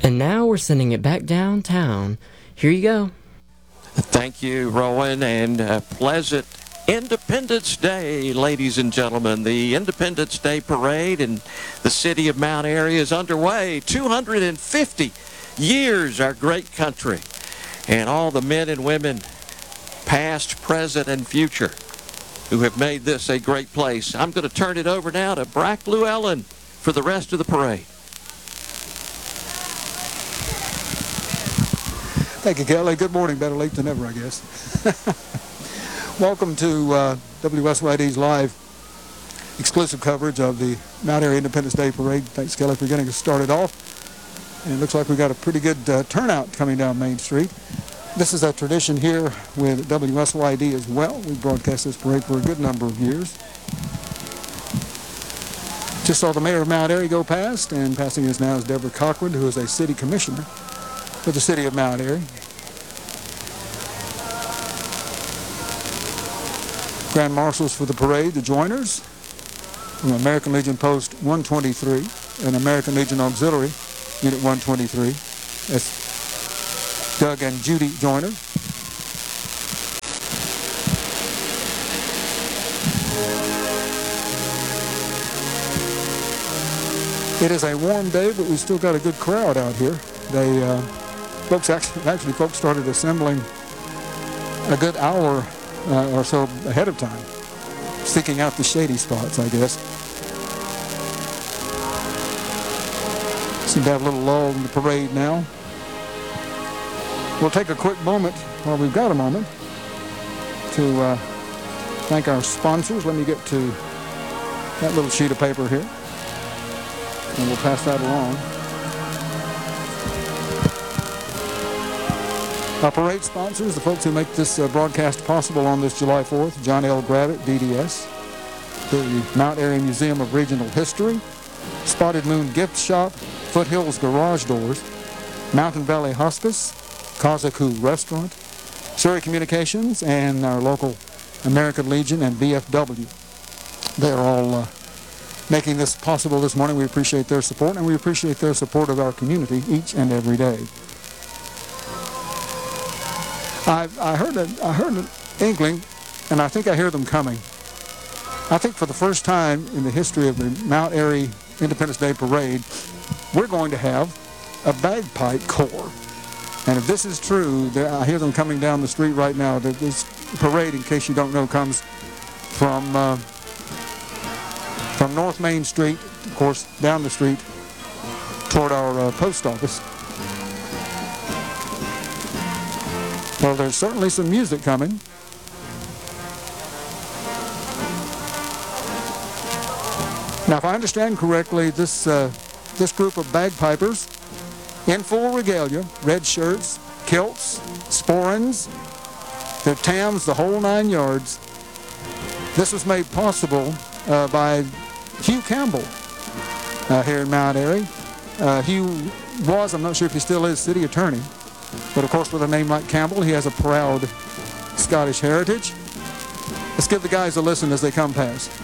And now we're sending it back downtown. Here you go. Thank you, Rowan, and pleasant Independence Day, ladies and gentlemen. The Independence Day Parade in the city of Mount Airy is underway. 250 years, our great country, and all the men and women, past, present, and future, who have made this a great place. I'm going to turn it over now to Brack Llewellyn for the rest of the parade. Thank you, Kelly. Good morning. Better late than never, I guess. Welcome to WSYD's live exclusive coverage of the Mount Airy Independence Day Parade. Thanks, Kelly, for getting us started off. And it looks like we've got a pretty good turnout coming down Main Street. This is a tradition here with WSYD as well. We broadcast this parade for a good number of years. Just saw the mayor of Mount Airy go past, and passing us now is Deborah Cochran, who is a city commissioner for the city of Mount Airy. Grand Marshals for the parade, the joiners from American Legion Post 123 and American Legion Auxiliary Unit 123. That's Doug and Judy Joyner. It is a warm day, but we still got a good crowd out here. Folks started assembling a good hour or so ahead of time, seeking out the shady spots, I guess. Seem to have a little lull in the parade now. We'll take a quick moment, while we've got a moment, to thank our sponsors. Let me get to that little sheet of paper here, and we'll pass that along. Our parade sponsors, the folks who make this broadcast possible on this July 4th, John L. Gravitt, DDS, the Mount Airy Museum of Regional History, Spotted Moon Gift Shop, Foothills Garage Doors, Mountain Valley Hospice, Kazaku Restaurant, Surrey Communications, and our local American Legion and VFW. They are all making this possible this morning. We appreciate their support, and we appreciate their support of our community each and every day. I heard an inkling, and I think I hear them coming. I think for the first time in the history of the Mount Airy Independence Day Parade, we're going to have a bagpipe corps. And if this is true, I hear them coming down the street right now. This parade, in case you don't know, comes from North Main Street, of course, down the street toward our post office. Well, there's certainly some music coming. Now, if I understand correctly, this group of bagpipers, in full regalia, red shirts, kilts, sporrans, their tams, the whole 9 yards. This was made possible by Hugh Campbell here in Mount Airy. Hugh was, I'm not sure if he still is, city attorney. But of course, with a name like Campbell, he has a proud Scottish heritage. Let's give the guys a listen as they come past.